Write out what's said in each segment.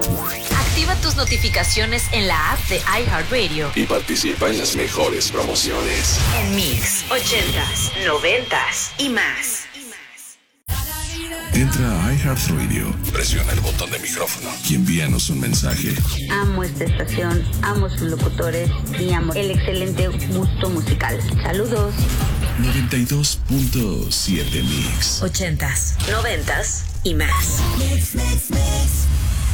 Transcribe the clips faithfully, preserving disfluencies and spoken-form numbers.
Activa tus notificaciones en la app de iHeartRadio y participa en las mejores promociones. En Mix, ochentas, noventas y más. Entra a iHeartRadio, presiona el botón de micrófono y envíanos un mensaje. Amo esta estación, amo sus locutores y amo el excelente gusto musical. Saludos. noventa y dos punto siete Mix. Ochentas, noventas y más. Mix, mix, mix.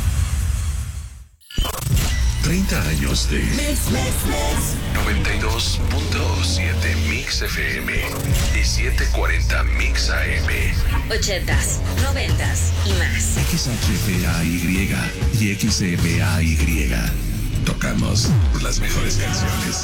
treinta años de Mix, Mix, Mix. noventa y dos punto siete Mix F M y setecientos cuarenta Mix A M. Ochentas, noventas y más. X H F A Y y X F A Y. Tocamos las mejores canciones.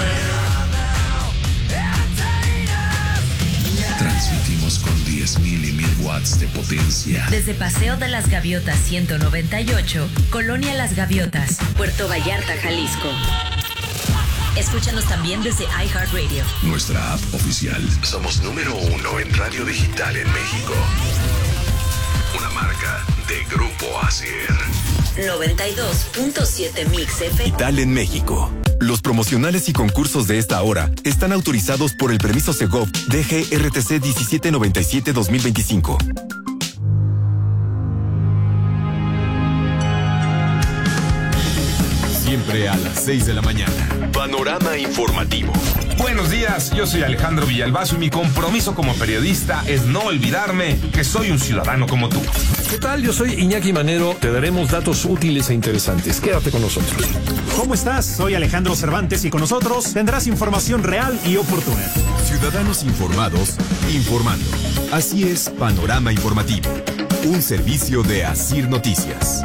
Transmitimos con diez mil y mil watts de potencia. Desde Paseo de las Gaviotas ciento noventa y ocho, Colonia Las Gaviotas, Puerto Vallarta, Jalisco. Escúchanos también desde iHeartRadio. Nuestra app oficial. Somos número uno en radio digital en México. Una marca de Grupo Asier. noventa y dos punto siete Mix F M. Digital en México. Los promocionales y concursos de esta hora están autorizados por el permiso Segov D G R T C diecisiete noventa y siete dos mil veinticinco. Siempre a las seis de la mañana. Panorama informativo. Buenos días, yo soy Alejandro Villalbazo y mi compromiso como periodista es no olvidarme que soy un ciudadano como tú. ¿Qué tal? Yo soy Iñaki Manero. Te daremos datos útiles e interesantes. Quédate con nosotros. ¿Cómo estás? Soy Alejandro Cervantes y con nosotros tendrás información real y oportuna. Ciudadanos informados, informando. Así es Panorama Informativo. Un servicio de Asir Noticias.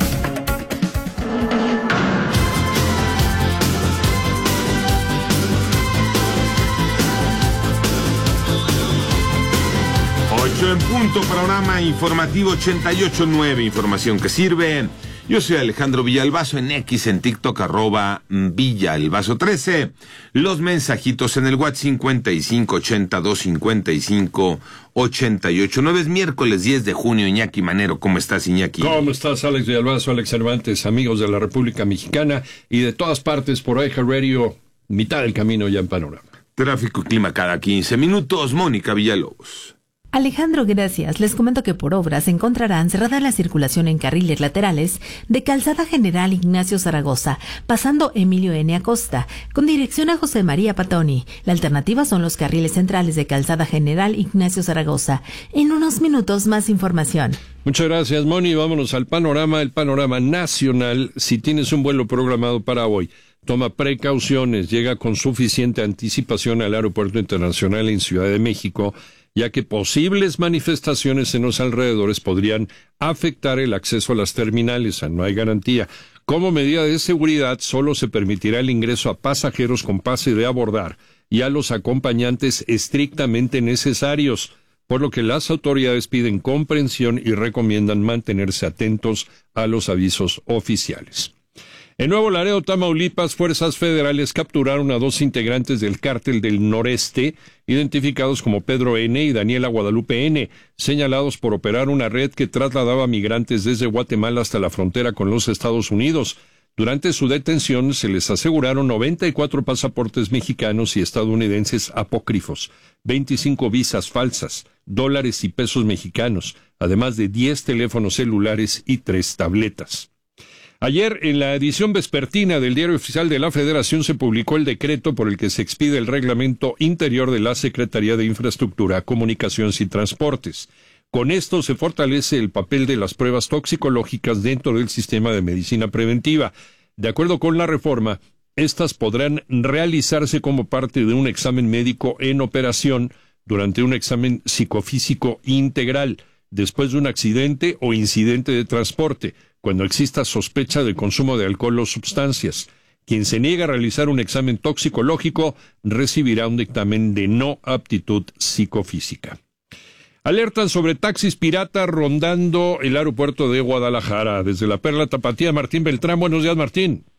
ocho en punto, Panorama Informativo ochenta y ocho punto nueve, información que sirve. Yo soy Alejandro Villalbazo, en X, en TikTok, arroba Villalbazo trece. Los mensajitos en el WhatsApp cincuenta y cinco ochenta dos cincuenta y cinco ochenta y ocho nueve. Es miércoles diez de junio. Iñaki Manero, ¿cómo estás, Iñaki? ¿Cómo estás, Alex Villalbazo, Alex Cervantes, amigos de la República Mexicana y de todas partes por iHeartRadio, mitad del camino ya en Panorama? Tráfico y clima cada quince minutos. Mónica Villalobos. Alejandro, gracias. Les comento que por obras encontrarán cerrada la circulación en carriles laterales de Calzada General Ignacio Zaragoza, pasando Emilio N. Acosta, con dirección a José María Patoni. La alternativa son los carriles centrales de Calzada General Ignacio Zaragoza. En unos minutos más información. Muchas gracias, Moni. Vámonos al panorama, el panorama nacional. Si tienes un vuelo programado para hoy, toma precauciones, llega con suficiente anticipación al Aeropuerto Internacional en Ciudad de México, ya que posibles manifestaciones en los alrededores podrían afectar el acceso a las terminales. No hay garantía. Como medida de seguridad, solo se permitirá el ingreso a pasajeros con pase de abordar y a los acompañantes estrictamente necesarios, por lo que las autoridades piden comprensión y recomiendan mantenerse atentos a los avisos oficiales. En Nuevo Laredo, Tamaulipas, fuerzas federales capturaron a dos integrantes del Cártel del Noreste, identificados como Pedro N. y Daniela Guadalupe N., señalados por operar una red que trasladaba migrantes desde Guatemala hasta la frontera con los Estados Unidos. Durante su detención se les aseguraron noventa y cuatro pasaportes mexicanos y estadounidenses apócrifos, veinticinco visas falsas, dólares y pesos mexicanos, además de diez teléfonos celulares y tres tabletas. Ayer, en la edición vespertina del Diario Oficial de la Federación, se publicó el decreto por el que se expide el reglamento interior de la Secretaría de Infraestructura, Comunicaciones y Transportes. Con esto se fortalece el papel de las pruebas toxicológicas dentro del sistema de medicina preventiva. De acuerdo con la reforma, estas podrán realizarse como parte de un examen médico en operación durante un examen psicofísico integral, después de un accidente o incidente de transporte, cuando exista sospecha de consumo de alcohol o sustancias. Quien se niega a realizar un examen toxicológico recibirá un dictamen de no aptitud psicofísica. Alertan sobre taxis piratas rondando el aeropuerto de Guadalajara. Desde la Perla Tapatía, Martín Beltrán. Buenos días, Martín.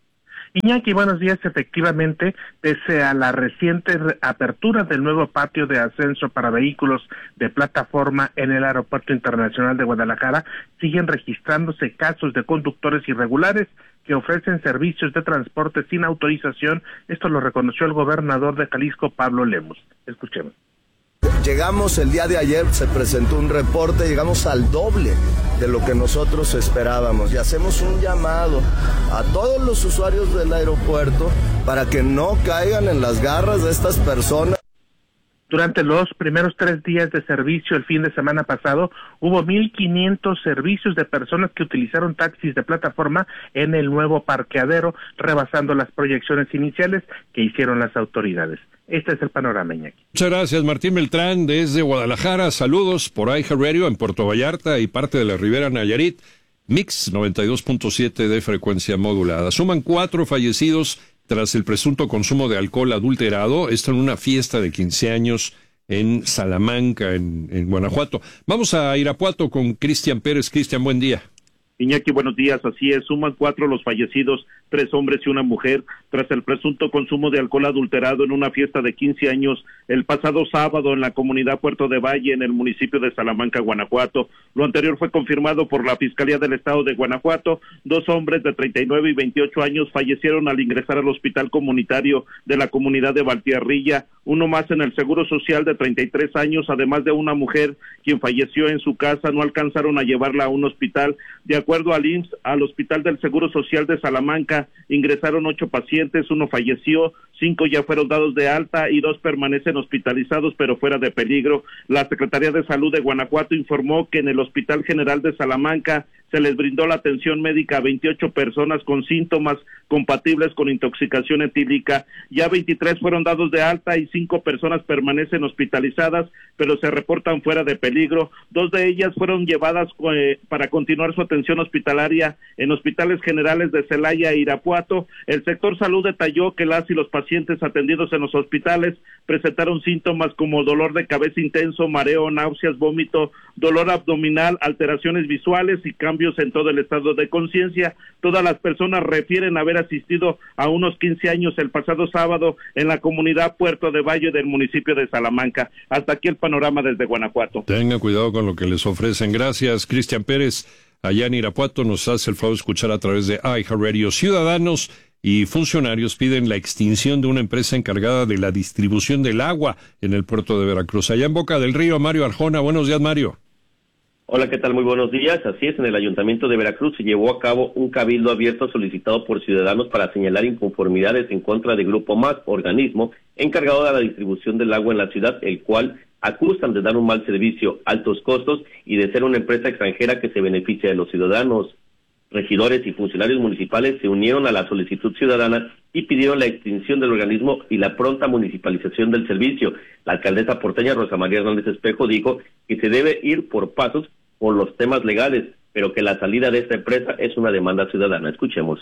Iñaki, buenos días. Efectivamente, pese a la reciente apertura del nuevo patio de ascenso para vehículos de plataforma en el Aeropuerto Internacional de Guadalajara, siguen registrándose casos de conductores irregulares que ofrecen servicios de transporte sin autorización. Esto lo reconoció el gobernador de Jalisco, Pablo Lemus. Escuchemos. Llegamos el día de ayer, se presentó un reporte, llegamos al doble de lo que nosotros esperábamos y hacemos un llamado a todos los usuarios del aeropuerto para que no caigan en las garras de estas personas. Durante los primeros tres días de servicio el fin de semana pasado, hubo mil quinientos servicios de personas que utilizaron taxis de plataforma en el nuevo parqueadero, rebasando las proyecciones iniciales que hicieron las autoridades. Este es el panorama, Iñaki. Muchas gracias, Martín Beltrán, desde Guadalajara. Saludos por iHeartRadio en Puerto Vallarta y parte de la Ribera Nayarit. Mix noventa y dos punto siete de frecuencia modulada. Suman cuatro fallecidos tras el presunto consumo de alcohol adulterado. Esto en una fiesta de quince años en Salamanca, en, en Guanajuato. Vamos a Irapuato con Cristian Pérez. Cristian, buen día. Iñaki, buenos días. Así es, suman cuatro los fallecidos, tres hombres y una mujer, tras el presunto consumo de alcohol adulterado en una fiesta de quince años el pasado sábado en la comunidad Puerto de Valle, en el municipio de Salamanca, Guanajuato. Lo anterior fue confirmado por la Fiscalía del Estado de Guanajuato. Dos hombres de treinta y nueve y veintiocho años fallecieron al ingresar al hospital comunitario de la comunidad de Valtierrilla, uno más en el Seguro Social de treinta y tres años, además de una mujer quien falleció en su casa. No alcanzaron a llevarla a un hospital. De acuerdo al I M S S, al Hospital del Seguro Social de Salamanca, ingresaron ocho pacientes, uno falleció, cinco ya fueron dados de alta y dos permanecen hospitalizados pero fuera de peligro. La Secretaría de Salud de Guanajuato informó que en el Hospital General de Salamanca se les brindó la atención médica a veintiocho personas con síntomas compatibles con intoxicación etílica. Ya veintitrés fueron dados de alta y cinco personas permanecen hospitalizadas, pero se reportan fuera de peligro. Dos de ellas fueron llevadas eh, para continuar su atención hospitalaria en hospitales generales de Celaya e Irapuato. El sector salud detalló que las y los pacientes atendidos en los hospitales presentaron síntomas como dolor de cabeza intenso, mareo, náuseas, vómito, dolor abdominal, alteraciones visuales y cambios en todo el estado de conciencia. Todas las personas refieren haber asistido a unos quince años el pasado sábado en la comunidad Puerto de Valle del municipio de Salamanca. Hasta aquí el panorama desde Guanajuato. Tengan cuidado con lo que les ofrecen. Gracias, Cristian Pérez. Allá en Irapuato nos hace el favor de escuchar a través de iHeartRadio. Ciudadanos y funcionarios piden la extinción de una empresa encargada de la distribución del agua en el puerto de Veracruz. Allá en Boca del Río, Mario Arjona. Buenos días, Mario. Hola, ¿qué tal? Muy buenos días. Así es, en el Ayuntamiento de Veracruz se llevó a cabo un cabildo abierto solicitado por ciudadanos para señalar inconformidades en contra de Grupo M A C, organismo encargado de la distribución del agua en la ciudad, el cual acusan de dar un mal servicio, altos costos y de ser una empresa extranjera que se beneficia de los ciudadanos. Regidores y funcionarios municipales se unieron a la solicitud ciudadana y pidieron la extinción del organismo y la pronta municipalización del servicio. La alcaldesa porteña Rosa María Hernández Espejo dijo que se debe ir por pasos por los temas legales, pero que la salida de esta empresa es una demanda ciudadana. Escuchemos.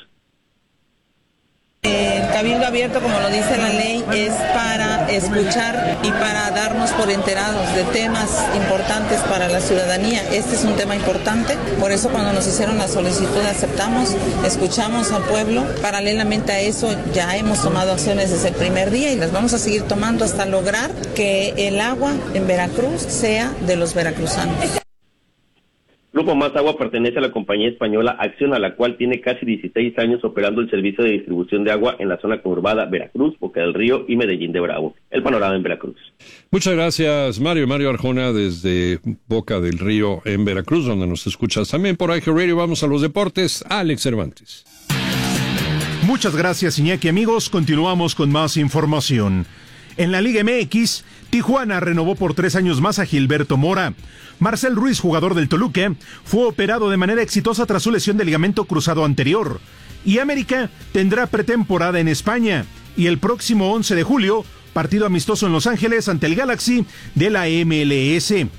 El cabildo abierto, como lo dice la ley, es para escuchar y para darnos por enterados de temas importantes para la ciudadanía. Este es un tema importante, por eso cuando nos hicieron la solicitud aceptamos, escuchamos al pueblo. Paralelamente a eso ya hemos tomado acciones desde el primer día y las vamos a seguir tomando hasta lograr que el agua en Veracruz sea de los veracruzanos. Grupo Más Agua pertenece a la compañía española Acción, a la cual tiene casi dieciséis años operando el servicio de distribución de agua en la zona conurbada Veracruz, Boca del Río y Medellín de Bravo. El panorama en Veracruz. Muchas gracias, Mario. Mario Arjona desde Boca del Río en Veracruz, donde nos escuchas también por iHeartRadio. Vamos a los deportes. Alex Cervantes. Muchas gracias, Iñaki. Amigos, continuamos con más información. En la Liga M X, Tijuana renovó por tres años más a Gilberto Mora. Marcel Ruiz, jugador del Toluca, fue operado de manera exitosa tras su lesión de ligamento cruzado anterior. Y América tendrá pretemporada en España. Y el próximo once de julio, partido amistoso en Los Ángeles ante el Galaxy de la M L S.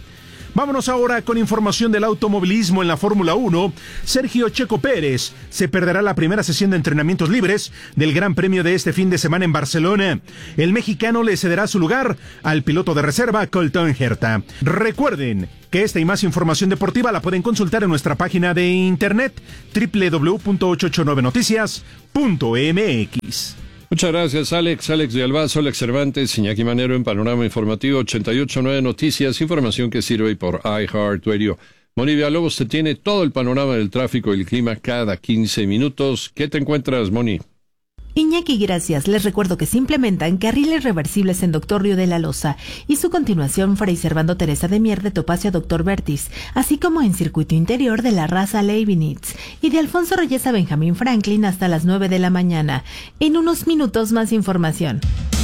Vámonos ahora con información del automovilismo en la Fórmula uno. Sergio Checo Pérez se perderá la primera sesión de entrenamientos libres del Gran Premio de este fin de semana en Barcelona. El mexicano le cederá su lugar al piloto de reserva Colton Herta. Recuerden que esta y más información deportiva la pueden consultar en nuestra página de internet doble u doble u doble u punto ochocientos ochenta y nueve noticias punto m x. Muchas gracias, Alex. Alex de Albazo, Alex Cervantes, Iñaki Manero en Panorama Informativo ochenta y ocho punto nueve Noticias, información que sirve por iHeartRadio. Moni Villalobos te tiene todo el panorama del tráfico y el clima cada quince minutos. ¿Qué te encuentras, Moni? Iñaki, gracias. Les recuerdo que se implementan carriles reversibles en Doctor Río de la Loza y su continuación Fray Servando Teresa de Mier de Topacio a Doctor Vertis, así como en circuito interior de la Raza Leibniz y de Alfonso Reyes a Benjamín Franklin hasta las nueve de la mañana. En unos minutos más información.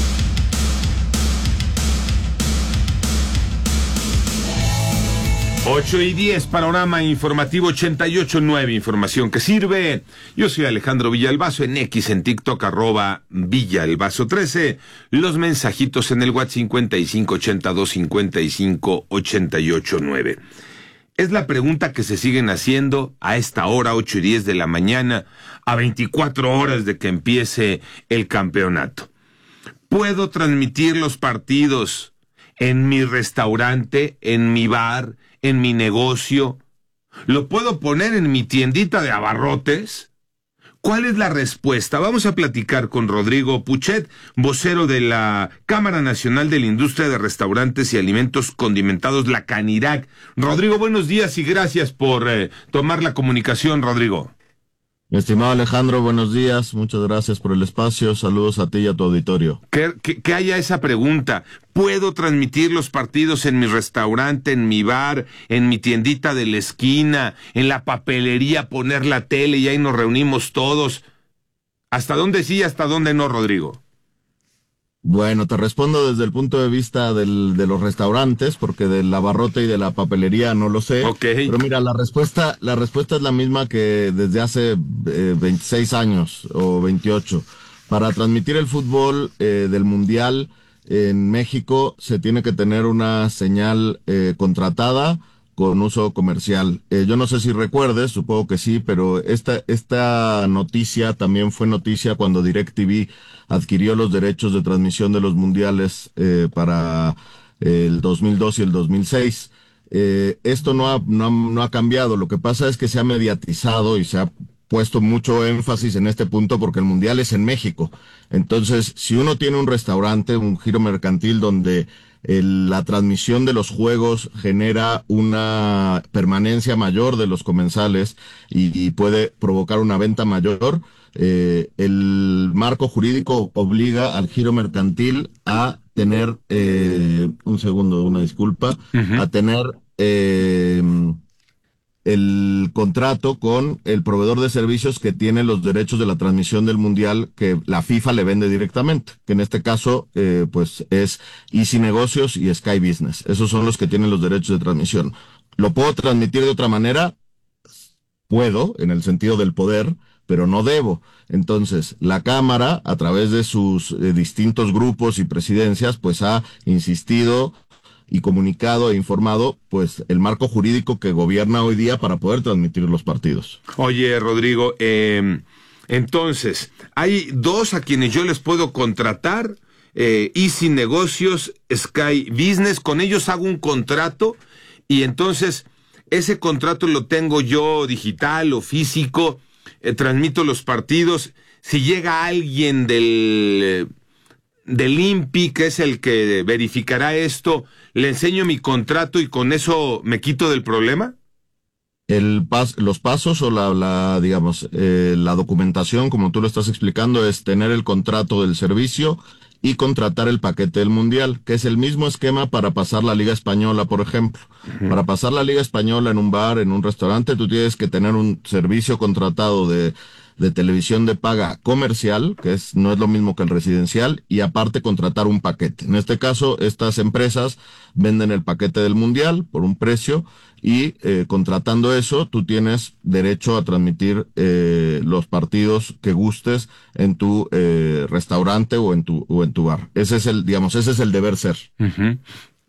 ocho y diez, Panorama Informativo ochenta y ocho punto nueve, información que sirve. Yo soy Alejandro Villalbazo, en X, en TikTok, arroba Villalbazo trece. Los mensajitos en el WhatsApp cincuenta y cinco ochenta y dos cincuenta y cinco ochenta y ocho nueve. Es la pregunta que se siguen haciendo a esta hora, ocho y diez de la mañana, a veinticuatro horas de que empiece el campeonato. ¿Puedo transmitir los partidos en mi restaurante, en mi bar, en mi negocio? ¿Lo puedo poner en mi tiendita de abarrotes? ¿Cuál es la respuesta? Vamos a platicar con Rodrigo Puchet, vocero de la Cámara Nacional de la Industria de Restaurantes y Alimentos Condimentados, la CANIRAC. Rodrigo, buenos días y gracias por eh, tomar la comunicación, Rodrigo. Mi estimado Alejandro, buenos días, muchas gracias por el espacio, saludos a ti y a tu auditorio. Que, que, que haya esa pregunta, ¿puedo transmitir los partidos en mi restaurante, en mi bar, en mi tiendita de la esquina, en la papelería, poner la tele y ahí nos reunimos todos? ¿Hasta dónde sí y hasta dónde no, Rodrigo? Bueno, te respondo desde el punto de vista del, de los restaurantes, porque del abarrote y de la papelería no lo sé. Okay. Pero mira, la respuesta, la respuesta es la misma que desde hace eh, veintiséis años o veintiocho. Para transmitir el fútbol eh, del Mundial en México se tiene que tener una señal eh, contratada con uso comercial. Eh, yo no sé si recuerdes, supongo que sí, pero esta esta noticia también fue noticia cuando DirecTV adquirió los derechos de transmisión de los mundiales eh, para el dos mil dos y el dos mil seis. Eh, esto no ha, no, ha, no ha cambiado, lo que pasa es que se ha mediatizado y se ha puesto mucho énfasis en este punto porque el mundial es en México. Entonces, si uno tiene un restaurante, un giro mercantil donde El, la transmisión de los juegos genera una permanencia mayor de los comensales y, y puede provocar una venta mayor, eh, el marco jurídico obliga al giro mercantil a tener, eh, un segundo, una disculpa, uh-huh. a tener eh, el contrato con el proveedor de servicios que tiene los derechos de la transmisión del mundial que la FIFA le vende directamente, que en este caso eh, pues es Easy Negocios y Sky Business. Esos son los que tienen los derechos de transmisión. ¿Lo puedo transmitir de otra manera? Puedo, en el sentido del poder, pero no debo. Entonces, la Cámara, a través de sus eh, distintos grupos y presidencias, pues ha insistido y comunicado e informado, pues, el marco jurídico que gobierna hoy día para poder transmitir los partidos. Oye, Rodrigo, eh, entonces, hay dos a quienes yo les puedo contratar, eh, Easy Negocios, Sky Business, con ellos hago un contrato, y entonces, ese contrato lo tengo yo digital o físico, eh, transmito los partidos. Si llega alguien del... del I N P I, que es el que verificará esto, ¿le enseño mi contrato y con eso me quito del problema? El pas, los pasos o la, la digamos, eh, la documentación, como tú lo estás explicando, es tener el contrato del servicio y contratar el paquete del Mundial, que es el mismo esquema para pasar la Liga Española, por ejemplo. Uh-huh. Para pasar la Liga Española en un bar, en un restaurante, tú tienes que tener un servicio contratado de de televisión de paga comercial, que es no es lo mismo que el residencial, y aparte contratar un paquete. En este caso, estas empresas venden el paquete del Mundial por un precio y eh, contratando eso, tú tienes derecho a transmitir eh, los partidos que gustes en tu eh, restaurante o en tu o en tu bar. Ese es el, digamos, ese es el deber ser. Uh-huh.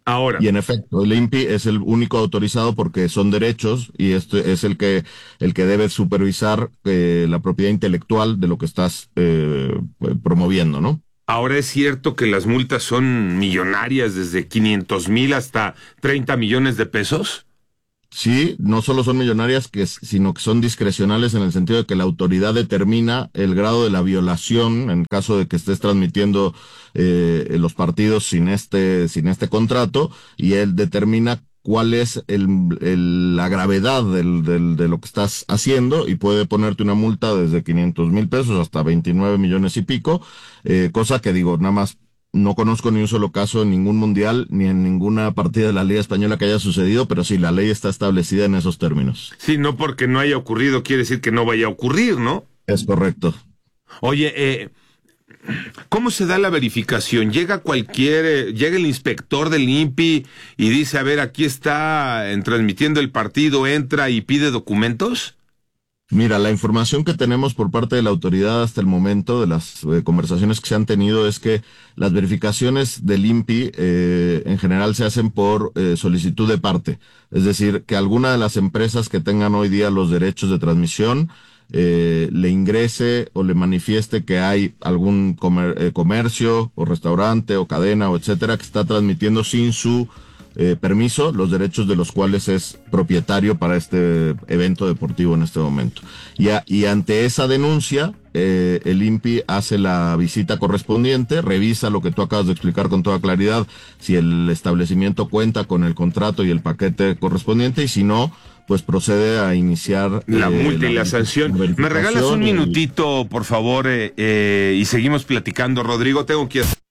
Ahora. Y en efecto, el I N P I es el único autorizado porque son derechos y este es el que el que debe supervisar eh, la propiedad intelectual de lo que estás eh, promoviendo, ¿no? Ahora es cierto que las multas son millonarias, desde quinientos mil hasta treinta millones de pesos. Sí, no solo son millonarias, que, sino que son discrecionales en el sentido de que la autoridad determina el grado de la violación en caso de que estés transmitiendo eh, los partidos sin este sin este contrato, y él determina cuál es el, el, la gravedad del, del, de lo que estás haciendo y puede ponerte una multa desde quinientos mil pesos hasta veintinueve millones y pico, eh, cosa que digo, nada más no conozco ni un solo caso en ningún mundial ni en ninguna partida de la Liga Española que haya sucedido, pero sí, la ley está establecida en esos términos. Sí, no porque no haya ocurrido quiere decir que no vaya a ocurrir, ¿no? Es correcto. Oye, eh, ¿cómo se da la verificación? ¿Llega cualquier, eh, llega el inspector del I N P I y dice, a ver, aquí está en, transmitiendo el partido, entra y pide documentos? Mira, la información que tenemos por parte de la autoridad hasta el momento, de las eh, conversaciones que se han tenido, es que las verificaciones del I N P I eh, en general se hacen por eh, solicitud de parte. Es decir, que alguna de las empresas que tengan hoy día los derechos de transmisión eh, le ingrese o le manifieste que hay algún comer, eh, comercio o restaurante o cadena o etcétera que está transmitiendo sin su Eh, permiso, los derechos de los cuales es propietario para este evento deportivo en este momento. Y, a, y ante esa denuncia, eh, el I N P I hace la visita correspondiente, revisa lo que tú acabas de explicar con toda claridad, si el establecimiento cuenta con el contrato y el paquete correspondiente, y si no, pues procede a iniciar la eh, multa y la, la sanción. ¿Me regalas un minutito, por favor, eh, eh, y seguimos platicando, Rodrigo? Tengo que hacer...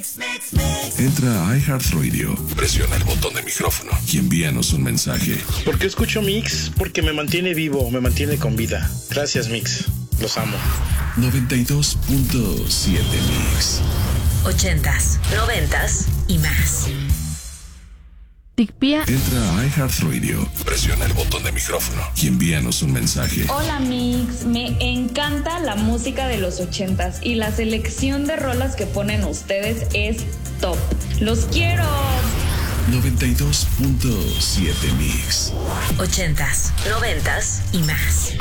Entra a iHeartRadio, presiona el botón de micrófono y envíanos un mensaje. ¿Por qué escucho Mix? Porque me mantiene vivo, me mantiene con vida. Gracias, Mix. Los amo. noventa y dos punto siete Mix. Ochentas, noventas y más. Ticpia. Entra a iHeartRadio, presiona el botón de micrófono y envíanos un mensaje. Hola Mix, me encanta la música de los ochentas y la selección de rolas que ponen ustedes es top. ¡Los quiero! noventa y dos punto siete Mix. Ochentas, noventas y más.